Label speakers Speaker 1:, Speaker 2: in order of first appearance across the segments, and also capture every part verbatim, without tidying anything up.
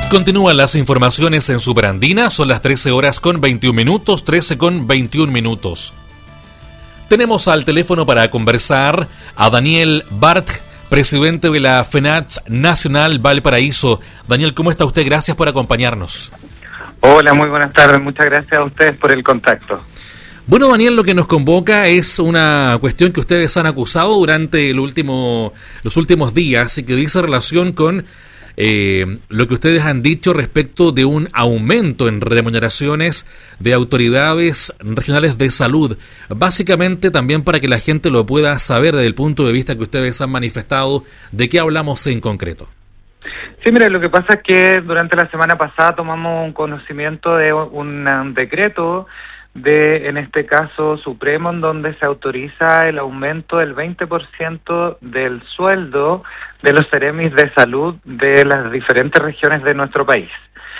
Speaker 1: Continúan las informaciones en Superandina, son las trece horas con veintiún minutos, trece con veintiún minutos. Tenemos al teléfono para conversar a Daniel Bart, presidente de la FENATS Nacional Valparaíso. Daniel, ¿cómo está usted? Gracias por acompañarnos.
Speaker 2: Hola, muy buenas tardes. Muchas gracias a ustedes por el contacto.
Speaker 1: Bueno, Daniel, lo que nos convoca es una cuestión que ustedes han acusado durante el último, los últimos días y que dice relación con eh, lo que ustedes han dicho respecto de un aumento en remuneraciones de autoridades regionales de salud. Básicamente también para que la gente lo pueda saber desde el punto de vista que ustedes han manifestado, ¿de qué hablamos en concreto?
Speaker 2: Sí, mire, lo que pasa es que durante la semana pasada tomamos un conocimiento de un, un decreto de, en este caso, Supremo, en donde se autoriza el aumento del veinte por ciento del sueldo de los seremis de salud de las diferentes regiones de nuestro país.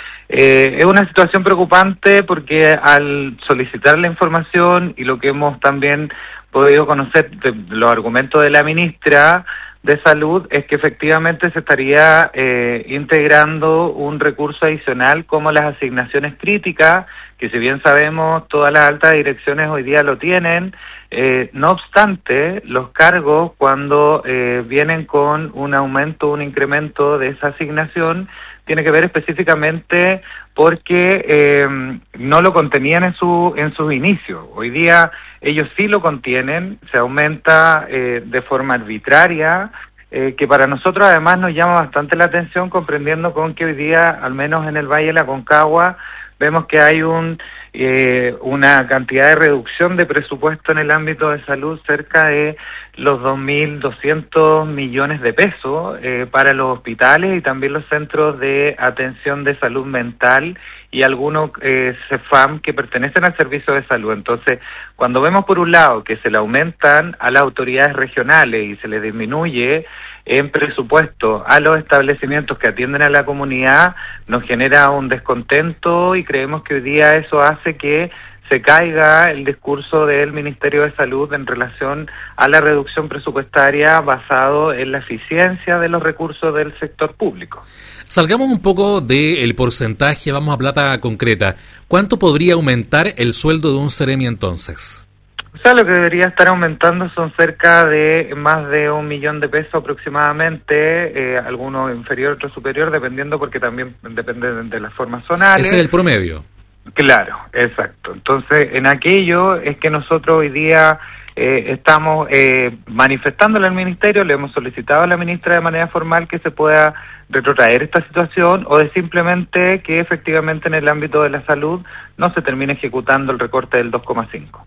Speaker 2: Eh, es una situación preocupante porque al solicitar la información y lo que hemos también podido conocer de los argumentos de la ministra de Salud es que efectivamente se estaría eh, integrando un recurso adicional como las asignaciones críticas, que si bien sabemos todas las altas direcciones hoy día lo tienen, eh, no obstante los cargos cuando eh, vienen con un aumento, un incremento de esa asignación, tiene que ver específicamente porque eh, no lo contenían en su en sus inicios. Hoy día ellos sí lo contienen, se aumenta eh, de forma arbitraria, eh, que para nosotros además nos llama bastante la atención, comprendiendo con que hoy día, al menos en el Valle de la Aconcagua, vemos que hay un eh, una cantidad de reducción de presupuesto en el ámbito de salud cerca de los dos mil doscientos millones de pesos eh, para los hospitales y también los centros de atención de salud mental y algunos eh, CEFAM que pertenecen al servicio de salud. Entonces, cuando vemos por un lado que se le aumentan a las autoridades regionales y se les disminuye en presupuesto a los establecimientos que atienden a la comunidad, nos genera un descontento y creemos que hoy día eso hace que se caiga el discurso del Ministerio de Salud en relación a la reducción presupuestaria basado en la eficiencia de los recursos del sector público.
Speaker 1: Salgamos un poco del porcentaje, vamos a plata concreta. ¿Cuánto podría aumentar el sueldo de un seremi entonces?
Speaker 2: O sea, lo que debería estar aumentando son cerca de más de un millón de pesos aproximadamente, eh, algunos inferior, otros superior, dependiendo porque también depende de, de las formas zonales.
Speaker 1: Ese es el promedio.
Speaker 2: Claro, exacto. Entonces, en aquello es que nosotros hoy día eh, estamos eh, manifestándole al Ministerio, le hemos solicitado a la ministra de manera formal que se pueda retrotraer esta situación o de simplemente que efectivamente en el ámbito de la salud no se termine ejecutando el recorte del dos coma cinco.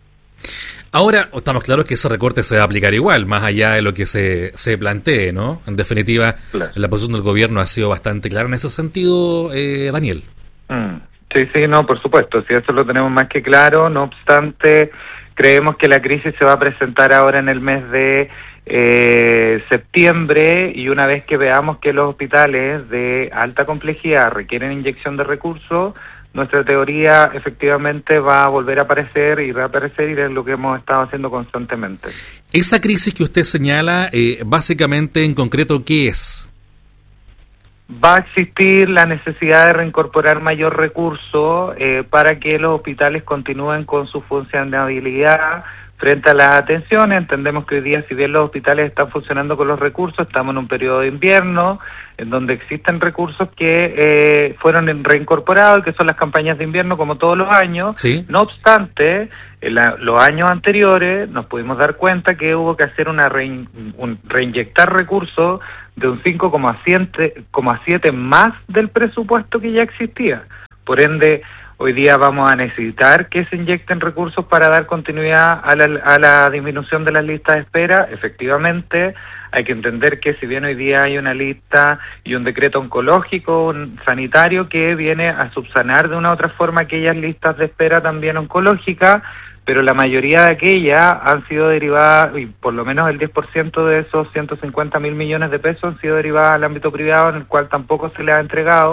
Speaker 1: Ahora, estamos claros que ese recorte se va a aplicar igual, más allá de lo que se, se plantee, ¿no? En definitiva, claro, la posición del gobierno ha sido bastante clara en ese sentido, eh, Daniel.
Speaker 2: Mm. Sí, sí, no, por supuesto, sí, eso lo tenemos más que claro. No obstante, creemos que la crisis se va a presentar ahora en el mes de eh, septiembre y una vez que veamos que los hospitales de alta complejidad requieren inyección de recursos, nuestra teoría efectivamente va a volver a aparecer y va a aparecer y es lo que hemos estado haciendo constantemente.
Speaker 1: Esa crisis que usted señala, eh, básicamente en concreto, ¿qué es?
Speaker 2: Va a existir la necesidad de reincorporar mayor recurso eh, para que los hospitales continúen con su funcionalidad frente a las atenciones. Entendemos que hoy día, si bien los hospitales están funcionando con los recursos, estamos en un periodo de invierno en donde existen recursos que eh, fueron reincorporados y que son las campañas de invierno como todos los años.
Speaker 1: ¿Sí?
Speaker 2: No obstante, en la, los años anteriores nos pudimos dar cuenta que hubo que hacer una rein, un, reinyectar recursos de un cinco coma siete más del presupuesto que ya existía. Por ende, hoy día vamos a necesitar que se inyecten recursos para dar continuidad a la, a la disminución de las listas de espera. Efectivamente, hay que entender que si bien hoy día hay una lista y un decreto oncológico, un sanitario que viene a subsanar de una u otra forma aquellas listas de espera también oncológicas, pero la mayoría de aquellas han sido derivadas, y por lo menos el diez por ciento de esos ciento cincuenta mil millones de pesos han sido derivadas al ámbito privado, en el cual tampoco se le ha entregado.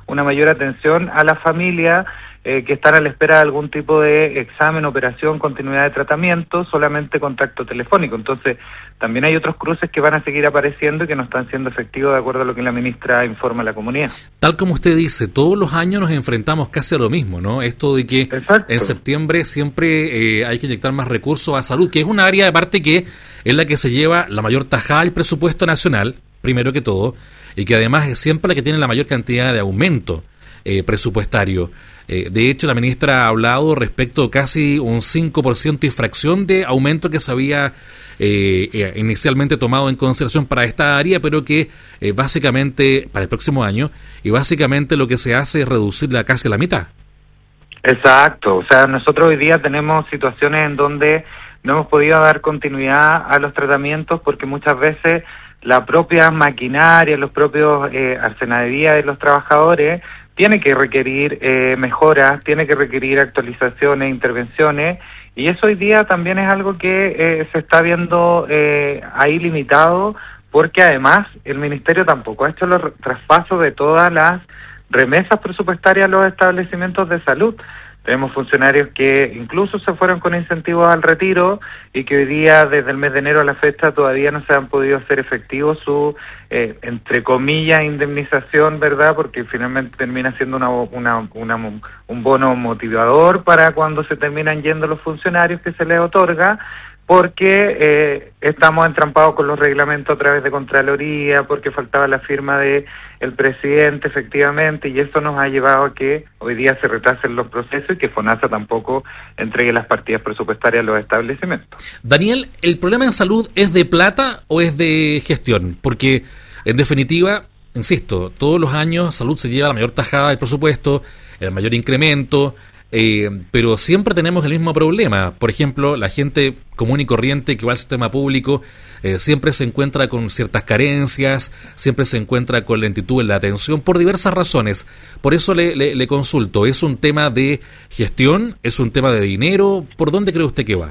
Speaker 2: una mayor atención a la familia eh, que están a la espera de algún tipo de examen, operación, continuidad de tratamiento, solamente contacto telefónico. Entonces, también hay otros cruces que van a seguir apareciendo y que no están siendo efectivos de acuerdo a lo que la ministra informa a la comunidad.
Speaker 1: Tal como usted dice, todos los años nos enfrentamos casi a lo mismo, ¿no? Esto de que Exacto. en septiembre siempre eh, hay que inyectar más recursos a salud, que es una área aparte que es la que se lleva la mayor tajada del presupuesto nacional, primero que todo, y que además es siempre la que tiene la mayor cantidad de aumento eh, presupuestario. Eh, de hecho, la ministra ha hablado respecto a casi un cinco por ciento y fracción de aumento que se había eh, eh, inicialmente tomado en consideración para esta área, pero que eh, básicamente, para el próximo año, y básicamente lo que se hace es reducirla casi a la mitad.
Speaker 2: Exacto, o sea, nosotros hoy día tenemos situaciones en donde no hemos podido dar continuidad a los tratamientos porque muchas veces la propia maquinaria, los propios eh, arsenadería de los trabajadores tiene que requerir eh, mejoras, tiene que requerir actualizaciones, intervenciones, y eso hoy día también es algo que eh, se está viendo eh, ahí limitado, porque además el Ministerio tampoco ha hecho los traspasos de todas las remesas presupuestarias a los establecimientos de salud. Tenemos funcionarios que incluso se fueron con incentivos al retiro y que hoy día, desde el mes de enero a la fecha, todavía no se han podido hacer efectivos su, eh, entre comillas, indemnización, ¿verdad? Porque finalmente termina siendo una, una, una, un bono motivador para cuando se terminan yendo los funcionarios que se les otorga, porque eh, estamos entrampados con los reglamentos a través de Contraloría, porque faltaba la firma de el presidente, efectivamente, y eso nos ha llevado a que hoy día se retrasen los procesos y que FONASA tampoco entregue las partidas presupuestarias a los establecimientos.
Speaker 1: Daniel, ¿el problema en salud es de plata o es de gestión? Porque, en definitiva, insisto, todos los años salud se lleva la mayor tajada del presupuesto, el mayor incremento, Eh, pero siempre tenemos el mismo problema. Por ejemplo, la gente común y corriente que va al sistema público eh, siempre se encuentra con ciertas carencias, siempre se encuentra con lentitud en la atención por diversas razones. Por eso le, le, le consulto, ¿es un tema de gestión? ¿Es un tema de dinero? ¿Por dónde cree usted que va?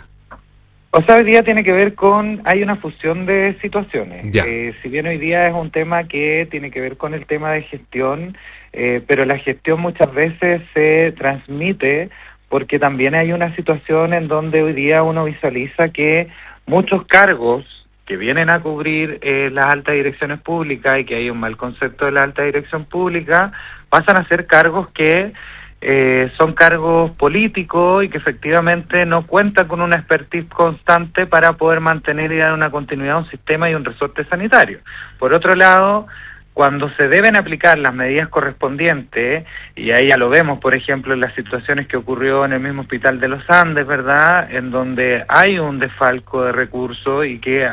Speaker 2: O sea, hoy día tiene que ver con, hay una fusión de situaciones. Eh, si bien hoy día es un tema que tiene que ver con el tema de gestión, eh, pero la gestión muchas veces se transmite porque también hay una situación en donde hoy día uno visualiza que muchos cargos que vienen a cubrir eh, las altas direcciones públicas y que hay un mal concepto de la alta dirección pública, pasan a ser cargos que Eh, son cargos políticos y que efectivamente no cuentan con una expertise constante para poder mantener y dar una continuidad a un sistema y un resorte sanitario. Por otro lado, cuando se deben aplicar las medidas correspondientes, y ahí ya lo vemos, por ejemplo, en las situaciones que ocurrió en el mismo Hospital de los Andes, ¿verdad?, en donde hay un desfalco de recursos y que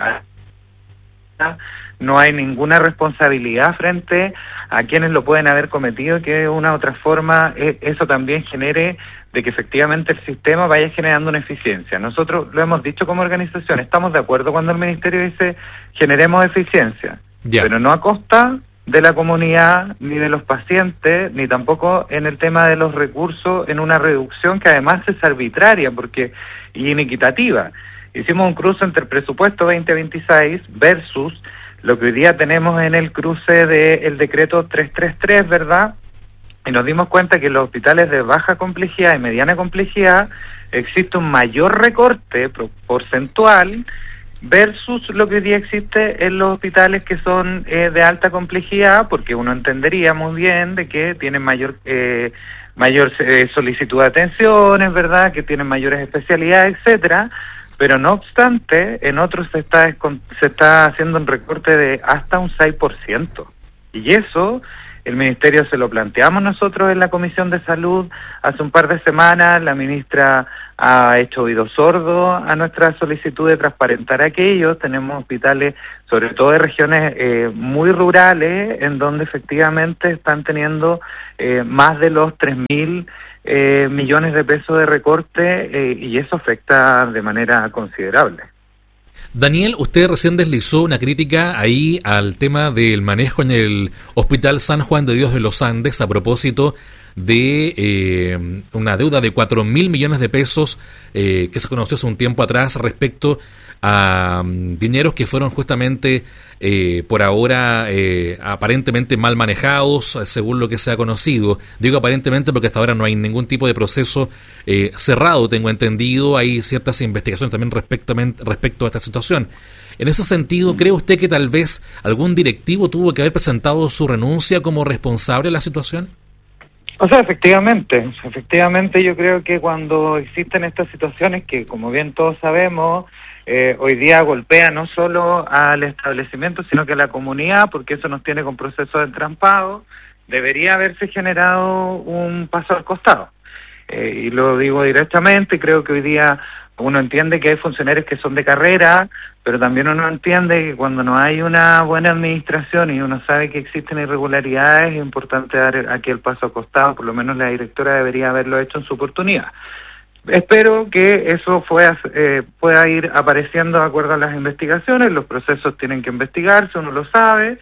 Speaker 2: no hay ninguna responsabilidad frente a quienes lo pueden haber cometido, que de una u otra forma eh, eso también genere de que efectivamente el sistema vaya generando una eficiencia. Nosotros lo hemos dicho como organización, estamos de acuerdo cuando el Ministerio dice generemos eficiencia, yeah. pero no a costa de la comunidad, ni de los pacientes, ni tampoco en el tema de los recursos, en una reducción que además es arbitraria porque y inequitativa. Hicimos un cruce entre el presupuesto veinte veintiséis versus lo que hoy día tenemos en el cruce del decreto trescientos treinta y tres, ¿verdad? Y nos dimos cuenta que en los hospitales de baja complejidad y mediana complejidad existe un mayor recorte porcentual versus lo que hoy día existe en los hospitales que son eh, de alta complejidad, porque uno entendería muy bien de que tienen mayor eh, mayor eh, solicitud de atenciones, ¿verdad?, que tienen mayores especialidades, etcétera. Pero no obstante, en otros se está se está haciendo un recorte de hasta un seis por ciento. Y eso, el Ministerio se lo planteamos nosotros en la Comisión de Salud hace un par de semanas. La ministra ha hecho oído sordo a nuestra solicitud de transparentar aquello. Tenemos hospitales, sobre todo de regiones eh, muy rurales, en donde efectivamente están teniendo eh, más de los tres mil Eh, millones de pesos de recorte eh, y eso afecta de manera considerable.
Speaker 1: Daniel, usted recién deslizó una crítica ahí al tema del manejo en el Hospital San Juan de Dios de los Andes a propósito de eh, una deuda de cuatro mil millones de pesos eh, que se conoció hace un tiempo atrás respecto a um, dineros que fueron justamente eh, por ahora eh, aparentemente mal manejados, según lo que se ha conocido. Digo aparentemente porque hasta ahora no hay ningún tipo de proceso eh, cerrado, tengo entendido. Hay ciertas investigaciones también respecto, respecto a esta situación. En ese sentido, ¿cree usted que tal vez algún directivo tuvo que haber presentado su renuncia como responsable de la situación?
Speaker 2: O sea, efectivamente, efectivamente yo creo que cuando existen estas situaciones que, como bien todos sabemos, eh, hoy día golpea no solo al establecimiento, sino que a la comunidad, porque eso nos tiene con procesos de entrampado, debería haberse generado un paso al costado. Eh, y lo digo directamente, creo que hoy día uno entiende que hay funcionarios que son de carrera, pero también uno entiende que cuando no hay una buena administración y uno sabe que existen irregularidades, es importante dar aquí el paso al costado. Por lo menos la directora debería haberlo hecho en su oportunidad. Espero que eso pueda, eh, pueda ir apareciendo de acuerdo a las investigaciones. Los procesos tienen que investigarse, uno lo sabe.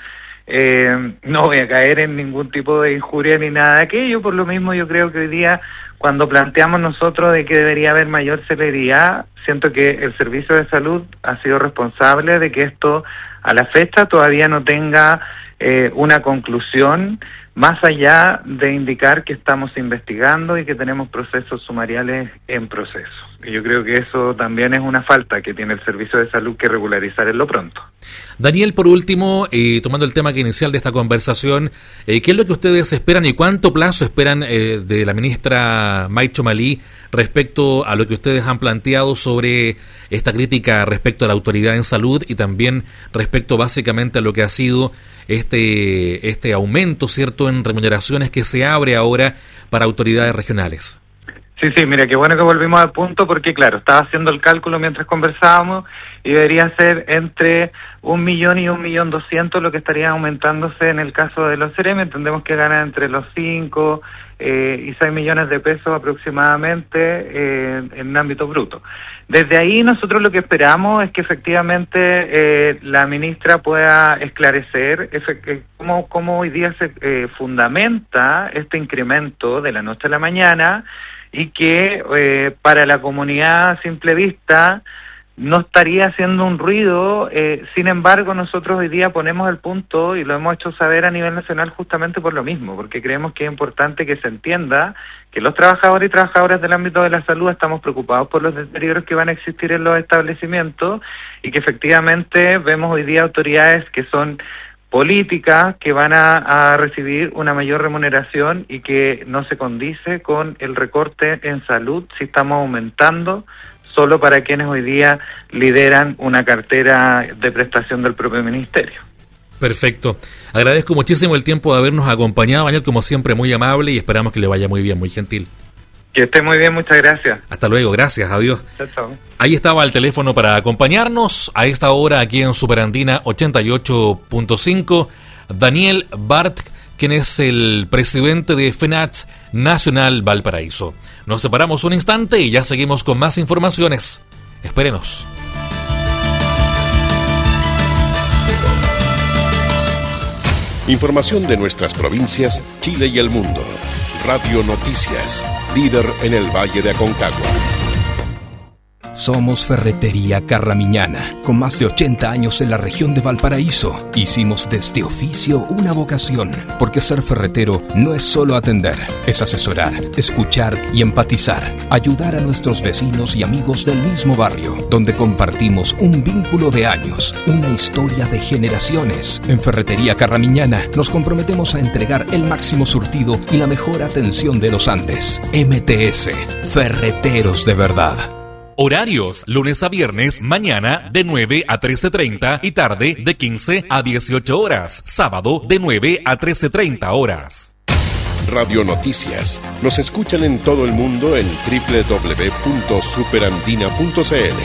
Speaker 2: Eh, no voy a caer en ningún tipo de injuria ni nada de aquello. Por lo mismo, yo creo que hoy día, cuando planteamos nosotros de que debería haber mayor celeridad, siento que el Servicio de Salud ha sido responsable de que esto a la fecha todavía no tenga eh, una conclusión, más allá de indicar que estamos investigando y que tenemos procesos sumariales en proceso. Y yo creo que eso también es una falta que tiene el Servicio de Salud que regularizar en lo pronto.
Speaker 1: Daniel, por último, eh, tomando el tema que inicial de esta conversación, eh, ¿qué es lo que ustedes esperan y cuánto plazo esperan eh, de la ministra Maicho Malí respecto a lo que ustedes han planteado sobre esta crítica respecto a la autoridad en salud y también respecto básicamente a lo que ha sido este, este aumento, ¿cierto?, en remuneraciones que se abre ahora para autoridades regionales?
Speaker 2: Sí, sí, mira, qué bueno que volvimos al punto porque, claro, estaba haciendo el cálculo mientras conversábamos y debería ser entre un millón y un millón doscientos lo que estaría aumentándose en el caso de los C E R E M. Entendemos que ganan entre los cinco eh, y seis millones de pesos aproximadamente eh, en un ámbito bruto. Desde ahí nosotros lo que esperamos es que efectivamente eh, la ministra pueda esclarecer efe- cómo, cómo hoy día se eh, fundamenta este incremento de la noche a la mañana, y que eh, para la comunidad a simple vista no estaría haciendo un ruido. Eh, sin embargo, nosotros hoy día ponemos el punto y lo hemos hecho saber a nivel nacional justamente por lo mismo, porque creemos que es importante que se entienda que los trabajadores y trabajadoras del ámbito de la salud estamos preocupados por los deterioros que van a existir en los establecimientos y que efectivamente vemos hoy día autoridades que son políticas que van a, a recibir una mayor remuneración y que no se condice con el recorte en salud si estamos aumentando solo para quienes hoy día lideran una cartera de prestación del propio ministerio.
Speaker 1: Perfecto. Agradezco muchísimo el tiempo de habernos acompañado, Daniel, como siempre muy amable, y esperamos que le vaya muy bien, muy gentil.
Speaker 2: Que esté muy bien, muchas gracias.
Speaker 1: Hasta luego, gracias, adiós.
Speaker 2: Chao, chao.
Speaker 1: Ahí estaba el teléfono para acompañarnos a esta hora aquí en Superandina ochenta y ocho punto cinco, Daniel Bart, quien es el presidente de FENATS Nacional Valparaíso. Nos separamos un instante y ya seguimos con más informaciones. Espérenos.
Speaker 3: Información de nuestras provincias, Chile y el mundo. Radio Noticias, líder en el Valle de Aconcagua.
Speaker 4: Somos Ferretería Carramiñana, con más de ochenta años en la región de Valparaíso. Hicimos de este oficio una vocación, porque ser ferretero no es solo atender, es asesorar, escuchar y empatizar, ayudar a nuestros vecinos y amigos del mismo barrio, donde compartimos un vínculo de años, una historia de generaciones. En Ferretería Carramiñana nos comprometemos a entregar el máximo surtido y la mejor atención de los Andes. M T S, Ferreteros de verdad.
Speaker 1: Horarios, lunes a viernes, mañana de nueve a trece treinta y tarde de quince a dieciocho horas. Sábado de nueve a trece treinta horas.
Speaker 3: Radio Noticias. Nos escuchan en todo el mundo en doble u doble u doble u punto superandina punto c l.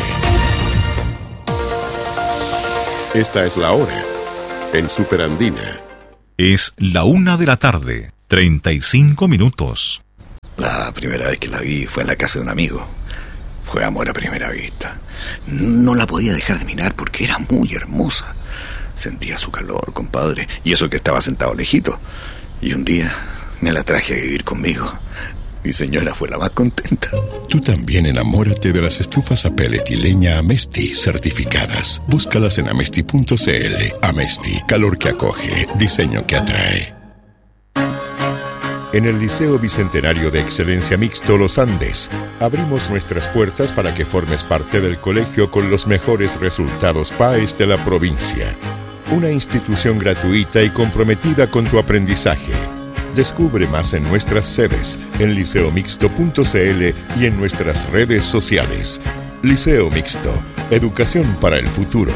Speaker 3: Esta es la hora en Superandina.
Speaker 5: Es la una de la tarde, treinta y cinco minutos.
Speaker 6: La primera vez que la vi fue en la casa de un amigo. Fue amor a primera vista. No la podía dejar de mirar porque era muy hermosa. Sentía su calor, compadre, y eso que estaba sentado lejito. Y un día Me la traje a vivir conmigo. Mi señora fue la más contenta.
Speaker 3: Tú también enamórate de las estufas a pellet y leña Amesti certificadas. Búscalas en amesti punto cl. Amesti, calor que acoge, diseño que atrae. En el Liceo Bicentenario de Excelencia Mixto Los Andes, abrimos nuestras puertas para que formes parte del colegio con los mejores resultados P A E S de la provincia. Una institución gratuita y comprometida con tu aprendizaje. Descubre más en nuestras sedes, en liceo mixto punto cl y en nuestras redes sociales. Liceo Mixto, educación para el futuro.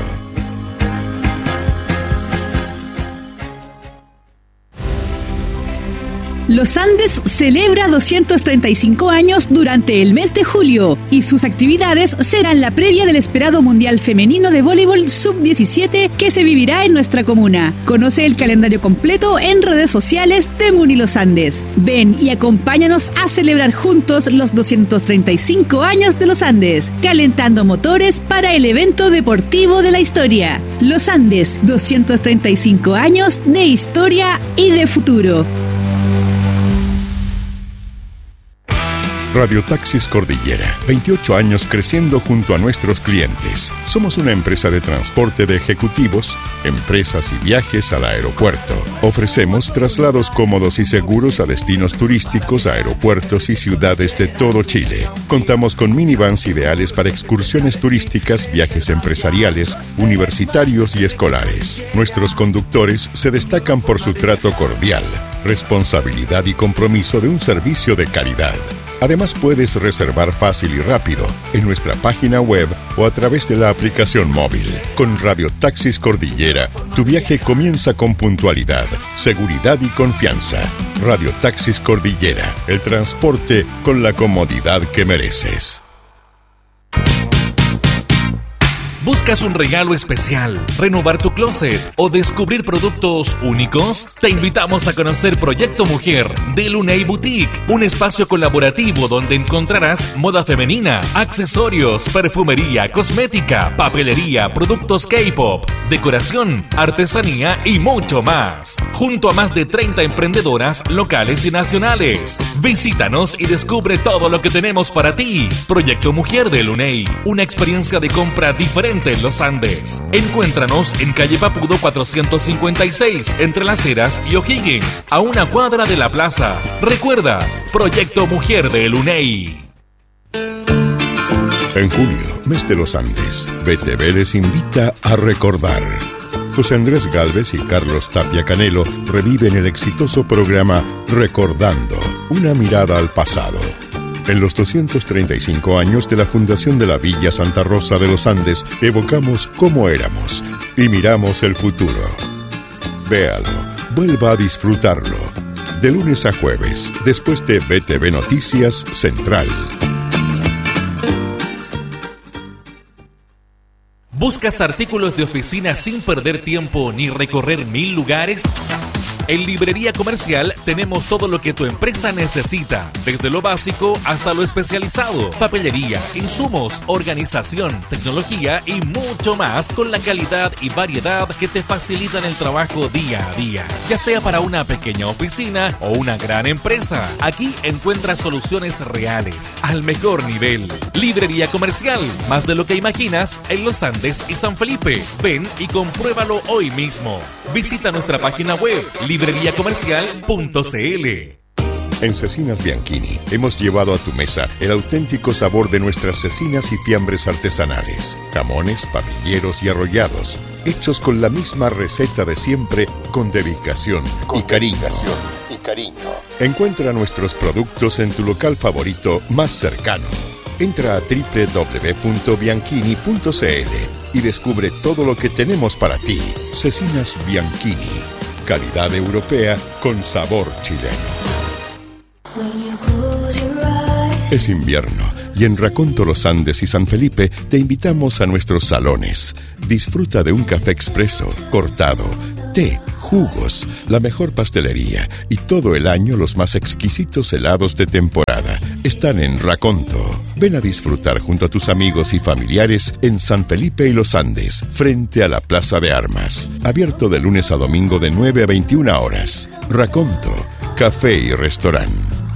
Speaker 7: Los Andes celebra doscientos treinta y cinco años durante el mes de julio y sus actividades serán la previa del esperado Mundial Femenino de Voleibol sub diecisiete que se vivirá en nuestra comuna. Conoce el calendario completo en redes sociales de Muni Los Andes. Ven y acompáñanos a celebrar juntos los doscientos treinta y cinco años de Los Andes, calentando motores para el evento deportivo de la historia. Los Andes, doscientos treinta y cinco años de historia y de futuro.
Speaker 3: Radio Taxis Cordillera, veintiocho años creciendo junto a nuestros clientes. Somos una empresa de transporte de ejecutivos, empresas y viajes al aeropuerto. Ofrecemos traslados cómodos y seguros a destinos turísticos, aeropuertos y ciudades de todo Chile. Contamos con minivans ideales para excursiones turísticas, viajes empresariales, universitarios y escolares. Nuestros conductores se destacan por su trato cordial, responsabilidad y compromiso de un servicio de calidad. Además, puedes reservar fácil y rápido en nuestra página web o a través de la aplicación móvil. Con Radio Taxis Cordillera, tu viaje comienza con puntualidad, seguridad y confianza. Radio Taxis Cordillera, el transporte con la comodidad que mereces.
Speaker 1: ¿Buscas un regalo especial, renovar tu closet o descubrir productos únicos? Te invitamos a conocer Proyecto Mujer de Luney Boutique, un espacio colaborativo donde encontrarás moda femenina, accesorios, perfumería, cosmética, papelería, productos K-pop, decoración, artesanía y mucho más. Junto a más de treinta emprendedoras locales y nacionales. Visítanos y descubre todo lo que tenemos para ti. Proyecto Mujer de Luney, una experiencia de compra diferente en Los Andes. Encuéntranos en calle Papudo cuatrocientos cincuenta y seis, entre Las Heras y O'Higgins, a una cuadra de la plaza. Recuerda, Proyecto Mujer de Luney.
Speaker 3: En julio, mes de Los Andes, B T V les invita a recordar. José Andrés Gálvez y Carlos Tapia Canelo reviven el exitoso programa Recordando, una mirada al pasado. En los doscientos treinta y cinco años de la fundación de la Villa Santa Rosa de los Andes, evocamos cómo éramos y miramos el futuro. Véalo, vuelva a disfrutarlo. De lunes a jueves, después de B T V Noticias Central.
Speaker 1: ¿Buscas artículos de oficina sin perder tiempo ni recorrer mil lugares? En Librería Comercial tenemos todo lo que tu empresa necesita, desde lo básico hasta lo especializado, papelería, insumos, organización, tecnología y mucho más con la calidad y variedad que te facilitan el trabajo día a día. Ya sea para una pequeña oficina o una gran empresa, aquí encuentras soluciones reales, al mejor nivel. Librería Comercial, más de lo que imaginas en Los Andes y San Felipe. Ven y compruébalo hoy mismo. Visita nuestra página web librería comercial punto cl.
Speaker 3: En Cecinas Bianchini hemos llevado a tu mesa el auténtico sabor de nuestras cecinas y fiambres artesanales, jamones, parrilleros y arrollados, hechos con la misma receta de siempre, con dedicación, con y, cariño. dedicación y cariño. Encuentra nuestros productos en tu local favorito más cercano. Entra a doble u doble u doble u punto bianchini punto cl y descubre todo lo que tenemos para ti. Cecinas Bianchini, calidad europea con sabor chileno. Es invierno y en Raconto Los Andes y San Felipe te invitamos a nuestros salones. Disfruta de un café expreso, cortado, té, jugos, la mejor pastelería y todo el año los más exquisitos helados de temporada. Están en Raconto. Ven a disfrutar junto a tus amigos y familiares en San Felipe y Los Andes, frente a la Plaza de Armas. Abierto de lunes a domingo de nueve a veintiuna horas. Raconto, café y restaurante.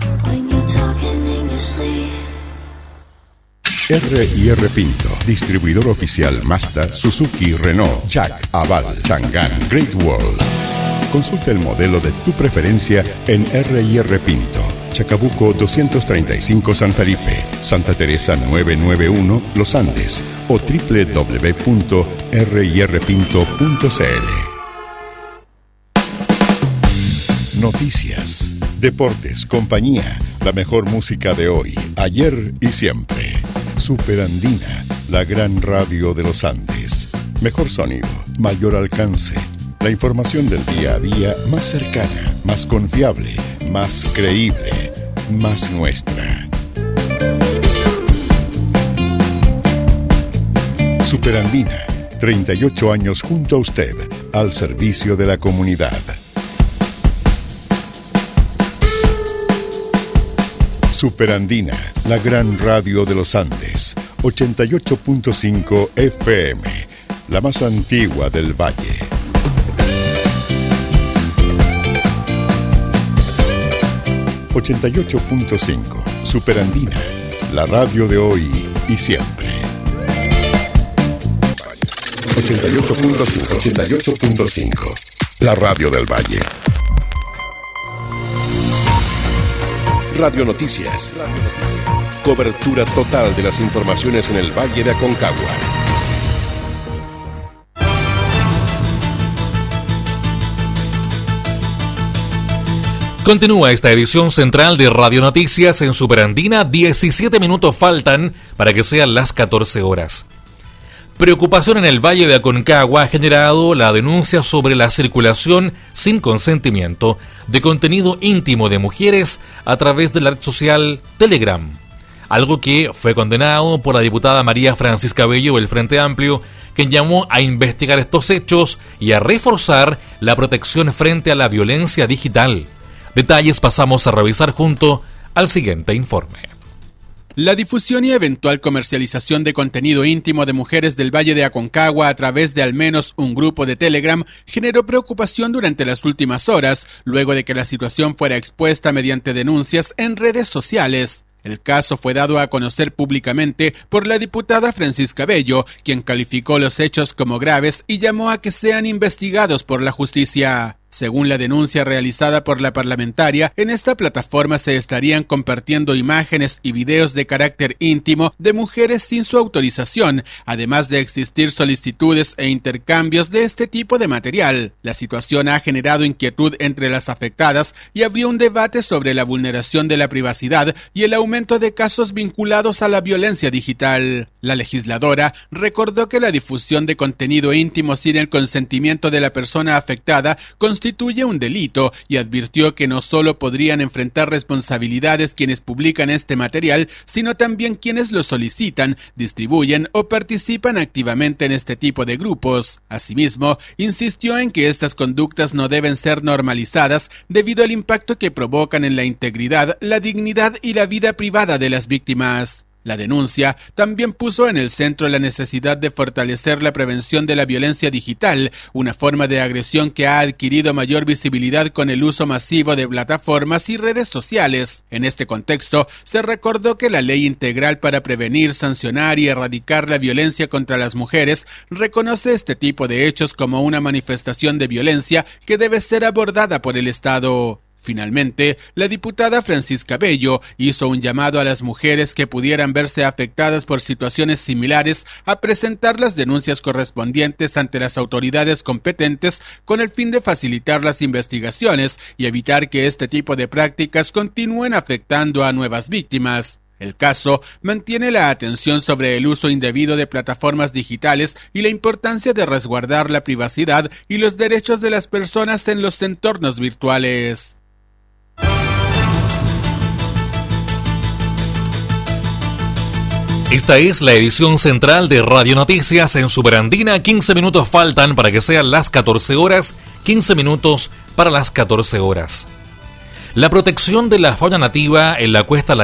Speaker 3: R y R Pinto, distribuidor oficial Mazda, Suzuki, Renault, Jack, Aval, Chang'an, Great Wall. Consulta el modelo de tu preferencia en R y R Pinto, Chacabuco doscientos treinta y cinco San Felipe, Santa Teresa novecientos noventa y uno Los Andes o doble u doble u doble u punto r y r pinto punto c l. Noticias, deportes, compañía, la mejor música de hoy, ayer y siempre. Super Andina, la gran radio de los Andes. Mejor sonido, mayor alcance. La información del día a día más cercana, más confiable, más creíble, más nuestra. Super Andina, treinta y ocho años junto a usted, al servicio de la comunidad. Super Andina, la gran radio de los Andes, ochenta y ocho punto cinco F M, la más antigua del valle. ochenta y ocho punto cinco, Super Andina, la radio de hoy y siempre. ochenta y ocho punto cinco, ochenta y ocho punto cinco, la radio del valle. Radio Noticias. Cobertura total de las informaciones en el Valle de Aconcagua.
Speaker 1: Continúa esta edición central de Radio Noticias en Superandina. diecisiete minutos faltan para que sean las catorce horas. Preocupación en el Valle de Aconcagua ha generado la denuncia sobre la circulación sin consentimiento de contenido íntimo de mujeres a través de la red social Telegram, algo que fue condenado por la diputada María Francisca Bello del Frente Amplio, quien llamó a investigar estos hechos y a reforzar la protección frente a la violencia digital. Detalles pasamos a revisar junto al siguiente informe.
Speaker 8: La difusión y eventual comercialización de contenido íntimo de mujeres del Valle de Aconcagua a través de al menos un grupo de Telegram generó preocupación durante las últimas horas, luego de que la situación fuera expuesta mediante denuncias en redes sociales. El caso fue dado a conocer públicamente por la diputada Francisca Bello, quien calificó los hechos como graves y llamó a que sean investigados por la justicia. Según la denuncia realizada por la parlamentaria, en esta plataforma se estarían compartiendo imágenes y videos de carácter íntimo de mujeres sin su autorización, además de existir solicitudes e intercambios de este tipo de material. La situación ha generado inquietud entre las afectadas y abrió un debate sobre la vulneración de la privacidad y el aumento de casos vinculados a la violencia digital. La legisladora recordó que la difusión de contenido íntimo sin el consentimiento de la persona afectada constituye constituye un delito y advirtió que no solo podrían enfrentar responsabilidades quienes publican este material, sino también quienes lo solicitan, distribuyen o participan activamente en este tipo de grupos. Asimismo, insistió en que estas conductas no deben ser normalizadas debido al impacto que provocan en la integridad, la dignidad y la vida privada de las víctimas. La denuncia también puso en el centro la necesidad de fortalecer la prevención de la violencia digital, una forma de agresión que ha adquirido mayor visibilidad con el uso masivo de plataformas y redes sociales. En este contexto, se recordó que la Ley Integral para Prevenir, Sancionar y Erradicar la Violencia contra las Mujeres reconoce este tipo de hechos como una manifestación de violencia que debe ser abordada por el Estado. Finalmente, la diputada Francisca Bello hizo un llamado a las mujeres que pudieran verse afectadas por situaciones similares a presentar las denuncias correspondientes ante las autoridades competentes con el fin de facilitar las investigaciones y evitar que este tipo de prácticas continúen afectando a nuevas víctimas. El caso mantiene la atención sobre el uso indebido de plataformas digitales y la importancia de resguardar la privacidad y los derechos de las personas en los entornos virtuales.
Speaker 1: Esta es la edición central de Radio Noticias en Superandina. quince minutos faltan para que sean las catorce horas. quince minutos para las catorce horas. La protección de la fauna nativa en la Cuesta La